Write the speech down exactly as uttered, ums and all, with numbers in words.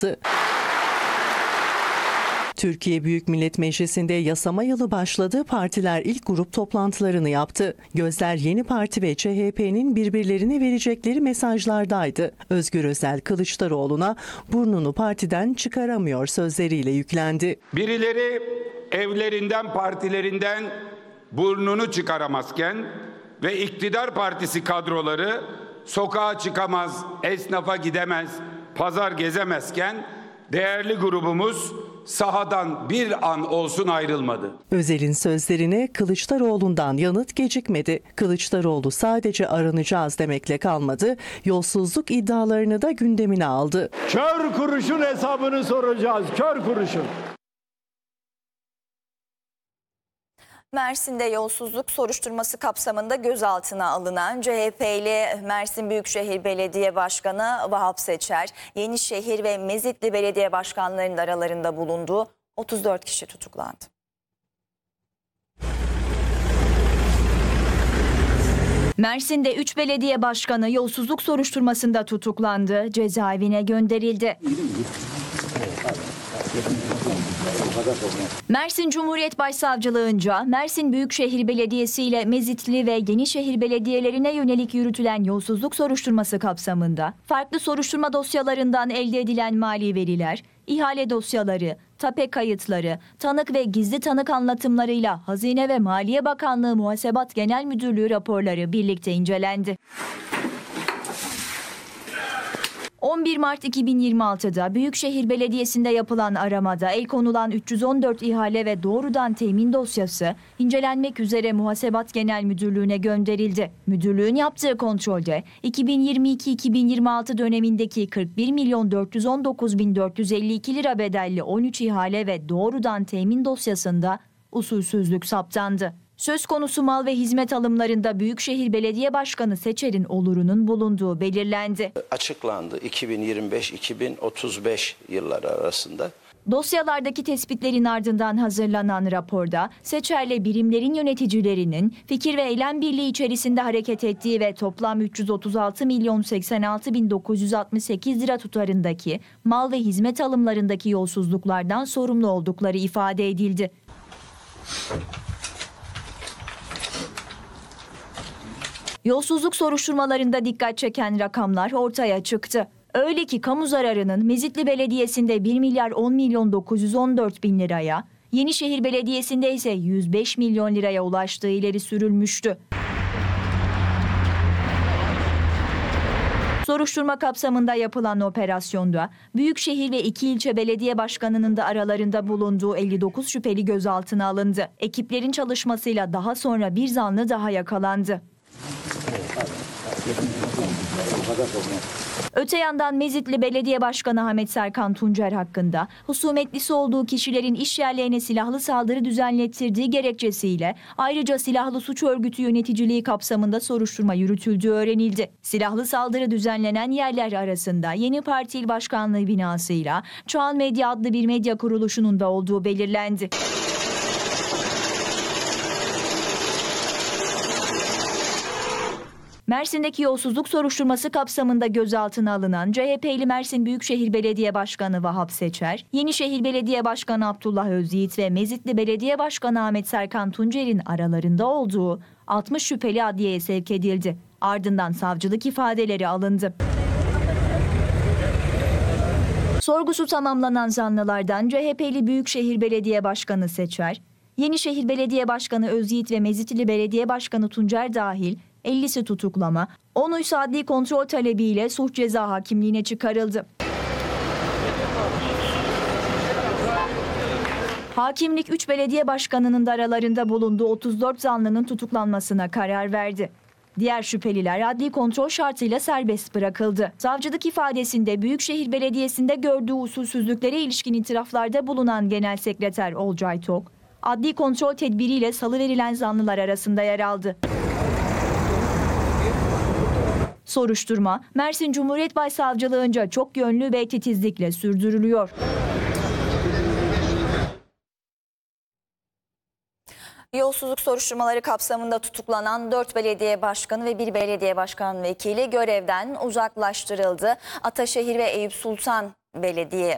Türkiye Büyük Millet Meclisi'nde yasama yılı başladı, partiler ilk grup toplantılarını yaptı. Gözler Yeni Parti ve C H P'nin birbirlerine verecekleri mesajlardaydı. Özgür Özel Kılıçdaroğlu'na burnunu partiden çıkaramıyor sözleriyle yüklendi. Birileri evlerinden, partilerinden burnunu çıkaramazken ve iktidar partisi kadroları sokağa çıkamaz, esnafa gidemez, pazar gezemezken değerli grubumuz sahadan bir an olsun ayrılmadı. Özel'in sözlerine Kılıçdaroğlu'ndan yanıt gecikmedi. Kılıçdaroğlu sadece aranacağız demekle kalmadı, yolsuzluk iddialarını da gündemine aldı. Kör kuruşun hesabını soracağız, kör kuruşun. Mersin'de yolsuzluk soruşturması kapsamında gözaltına alınan C H P'li Mersin Büyükşehir Belediye Başkanı Vahap Seçer, Yenişehir ve Mezitli Belediye Başkanlarının aralarında bulunduğu otuz dört kişi tutuklandı. Mersin'de üç belediye başkanı yolsuzluk soruşturmasında tutuklandı, cezaevine gönderildi. Mersin Cumhuriyet Başsavcılığınca Mersin Büyükşehir Belediyesi ile Mezitli ve Yenişehir belediyelerine yönelik yürütülen yolsuzluk soruşturması kapsamında farklı soruşturma dosyalarından elde edilen mali veriler, ihale dosyaları, tape kayıtları, tanık ve gizli tanık anlatımlarıyla Hazine ve Maliye Bakanlığı Muhasebat Genel Müdürlüğü raporları birlikte incelendi. on bir Mart iki bin yirmi altıda Büyükşehir Belediyesi'nde yapılan aramada el konulan üç yüz on dört ihale ve doğrudan temin dosyası incelenmek üzere Muhasebat Genel Müdürlüğü'ne gönderildi. Müdürlüğün yaptığı kontrolde iki bin yirmi iki iki bin yirmi altı dönemindeki kırk bir milyon dört yüz on dokuz bin dört yüz elli iki lira bedelli on üç ihale ve doğrudan temin dosyasında usulsüzlük saptandı. Söz konusu mal ve hizmet alımlarında Büyükşehir Belediye Başkanı Seçer'in olurunun bulunduğu belirlendi. Açıklandı iki bin yirmi beş iki bin otuz beş yılları arasında. Dosyalardaki tespitlerin ardından hazırlanan raporda Seçer'le birimlerin yöneticilerinin fikir ve eylem birliği içerisinde hareket ettiği ve toplam üç yüz otuz altı milyon seksen altı bin dokuz yüz altmış sekiz lira tutarındaki mal ve hizmet alımlarındaki yolsuzluklardan sorumlu oldukları ifade edildi. Yolsuzluk soruşturmalarında dikkat çeken rakamlar ortaya çıktı. Öyle ki kamu zararının Mezitli Belediyesi'nde bir milyar on milyon dokuz yüz on dört bin liraya, Yenişehir Belediyesi'nde ise yüz beş milyon liraya ulaştığı ileri sürülmüştü. Soruşturma kapsamında yapılan operasyonda Büyükşehir ve iki ilçe belediye başkanının da aralarında bulunduğu elli dokuz şüpheli gözaltına alındı. Ekiplerin çalışmasıyla daha sonra bir zanlı daha yakalandı. Öte yandan Mezitli Belediye Başkanı Ahmet Serkan Tuncer hakkında husumetlisi olduğu kişilerin iş yerlerine silahlı saldırı düzenlettirdiği gerekçesiyle ayrıca silahlı suç örgütü yöneticiliği kapsamında soruşturma yürütüldüğü öğrenildi. Silahlı saldırı düzenlenen yerler arasında Yeni Parti İl Başkanlığı binasıyla Çağan Medya adlı bir medya kuruluşunun da olduğu belirlendi. Mersin'deki yolsuzluk soruşturması kapsamında gözaltına alınan C H P'li Mersin Büyükşehir Belediye Başkanı Vahap Seçer, Yenişehir Belediye Başkanı Abdullah Özyiğit ve Mezitli Belediye Başkanı Ahmet Serkan Tuncer'in aralarında olduğu altmış şüpheli adliyeye sevk edildi. Ardından savcılık ifadeleri alındı. Sorgusu tamamlanan zanlılardan C H P'li Büyükşehir Belediye Başkanı Seçer, Yenişehir Belediye Başkanı Özyiğit ve Mezitli Belediye Başkanı Tuncer dahil ellisi tutuklama, onu ise adli kontrol talebiyle suç ceza hakimliğine çıkarıldı. Hakimlik üç belediye başkanının da aralarında bulunduğu otuz dört zanlının tutuklanmasına karar verdi. Diğer şüpheliler adli kontrol şartıyla serbest bırakıldı. Savcılık ifadesinde Büyükşehir Belediyesi'nde gördüğü usulsüzlüklere ilişkin itiraflarda bulunan Genel Sekreter Olcay Tok, adli kontrol tedbiriyle salıverilen zanlılar arasında yer aldı. Soruşturma, Mersin Cumhuriyet Başsavcılığınca çok yönlü ve titizlikle sürdürülüyor. Yolsuzluk soruşturmaları kapsamında tutuklanan dört belediye başkanı ve bir belediye başkan vekili görevden uzaklaştırıldı. Ataşehir ve Eyüp Sultan Belediye